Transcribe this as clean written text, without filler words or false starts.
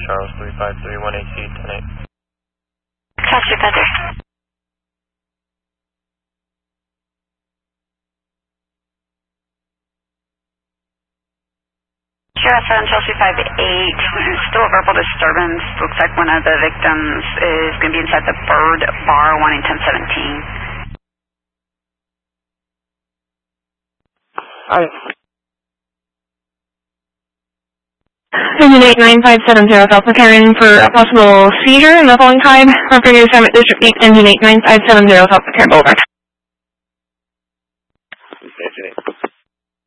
Charles 3531 AC 10-8. Copy, Feather. Sheriff on Chelsea 5-8, still a verbal disturbance. Looks like one of the victims is going to be inside the Bird Bar, wanting 1017. Hi. Engine 89570 Alpha Karen for a possible seizure in the following time. Referring to Summit District 8, Engine 89570 Alpha Karen, over. Engine 8.